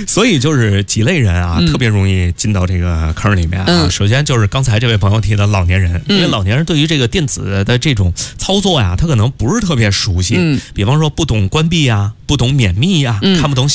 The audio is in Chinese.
所以就是几类人啊，特别容易进到这个坑里面啊。首先就是刚才这位朋友提的老年人，因为老年人对于这个电子的这种操作呀，他可能不是特别熟悉，比方说不懂关闭呀，不懂免密呀，看不懂